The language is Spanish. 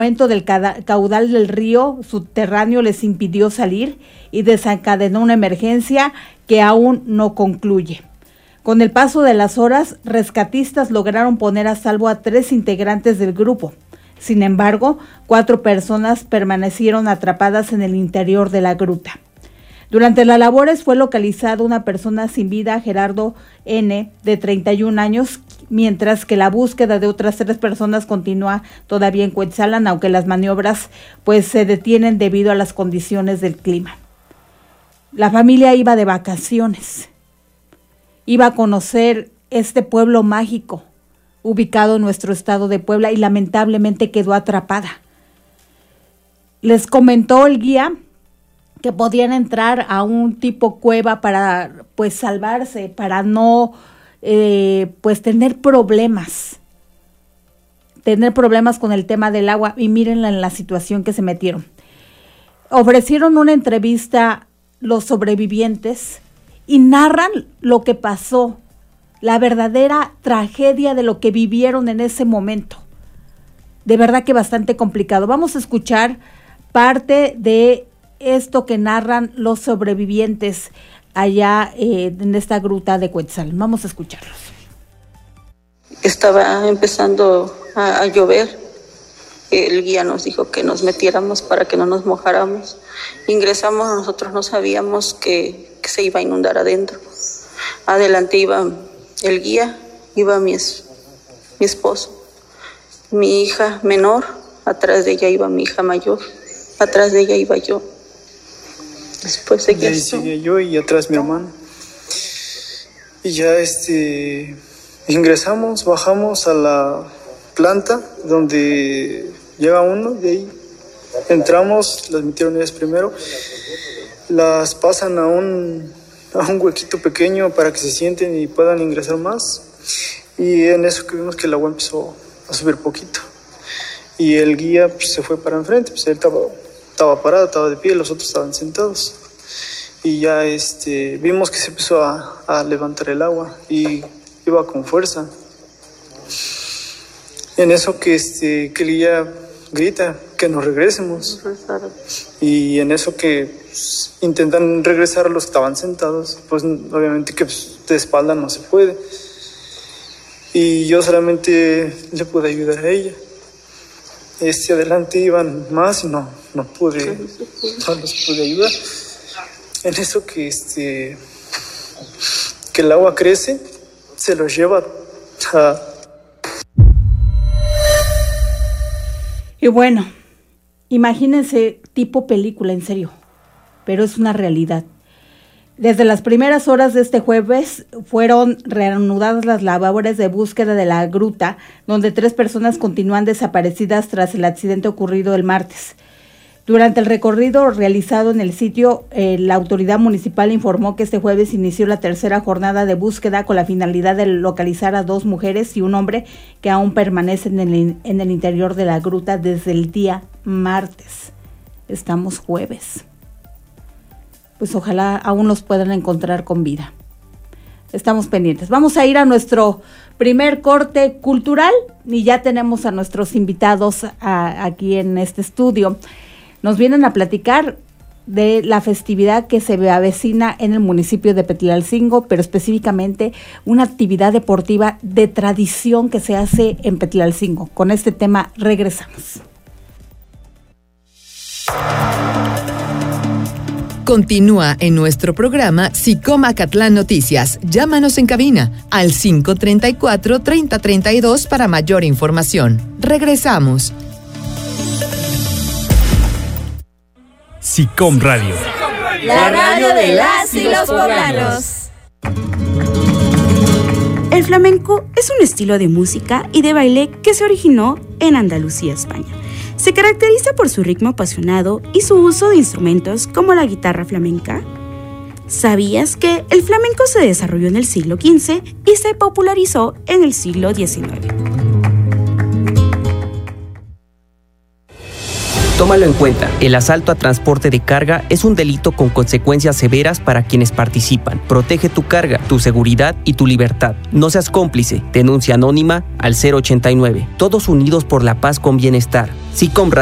aumento del caudal del río subterráneo les impidió salir y desencadenó una emergencia que aún no concluye. Con el paso de las horas, rescatistas lograron poner a salvo a 3 integrantes del grupo. Sin embargo, 4 personas permanecieron atrapadas en el interior de la gruta. Durante las labores fue localizada una persona sin vida, Gerardo N., de 31 años, mientras que la búsqueda de otras 3 personas continúa todavía en Cuetzalan, aunque las maniobras se detienen debido a las condiciones del clima. La familia iba de vacaciones, iba a conocer este pueblo mágico ubicado en nuestro estado de Puebla y lamentablemente quedó atrapada. Les comentó el guía que podían entrar a un tipo cueva para salvarse, para no tener problemas con el tema del agua, y miren en la situación que se metieron. Ofrecieron una entrevista los sobrevivientes y narran lo que pasó, la verdadera tragedia de lo que vivieron en ese momento. De verdad que bastante complicado. Vamos a escuchar parte de esto que narran los sobrevivientes allá en esta gruta de Cuetzalan. Vamos a escucharlos. Estaba empezando a llover. El guía nos dijo que nos metiéramos para que no nos mojáramos. Ingresamos, nosotros no sabíamos que se iba a inundar adentro. Adelante iba el guía, iba mi esposo, mi hija menor, atrás de ella iba mi hija mayor, atrás de ella iba yo. Después seguía yo y atrás mi hermano. Y ya ingresamos, bajamos a la planta donde llega uno, de ahí entramos, las metieron ellas primero, las pasan a un huequito pequeño para que se sienten y puedan ingresar más. Y en eso que vimos que el agua empezó a subir poquito. Y el guía se fue para enfrente, él estaba parado, estaba de pie, los otros estaban sentados. Y ya vimos que se empezó a levantar el agua y iba con fuerza. En eso que el guía grita que nos regresemos. Y en eso que intentan regresar a los que estaban sentados, pues obviamente que de espalda no se puede. Y yo solamente le pude ayudar a ella. Adelante iban más y no los pude ayudar. En eso que el agua crece, se los lleva a... Y bueno, imagínense tipo película, en serio, pero es una realidad. Desde las primeras horas de este jueves fueron reanudadas las labores de búsqueda de la gruta, donde 3 personas continúan desaparecidas tras el accidente ocurrido el martes. Durante el recorrido realizado en el sitio, la autoridad municipal informó que este jueves inició la 3ª jornada de búsqueda con la finalidad de localizar a 2 mujeres y un hombre que aún permanecen en el interior de la gruta desde el día martes. Estamos jueves. Pues ojalá aún los puedan encontrar con vida. Estamos pendientes. Vamos a ir a nuestro primer corte cultural y ya tenemos a nuestros invitados aquí en este estudio. Nos vienen a platicar de la festividad que se avecina en el municipio de Petlalcingo, pero específicamente una actividad deportiva de tradición que se hace en Petlalcingo. Con este tema regresamos. Continúa en nuestro programa SICOM Acatlán Noticias. Llámanos en cabina al 534-3032 para mayor información. Regresamos. SICOM Radio. La radio de las y los poblanos. El flamenco es un estilo de música y de baile que se originó en Andalucía, España. Se caracteriza por su ritmo apasionado y su uso de instrumentos como la guitarra flamenca. ¿Sabías que el flamenco se desarrolló en el siglo XV y se popularizó en el siglo XIX? Tómalo en cuenta, el asalto a transporte de carga es un delito con consecuencias severas para quienes participan. Protege tu carga, tu seguridad y tu libertad. No seas cómplice. Denuncia anónima al 089. Todos unidos por la paz con bienestar. SICOM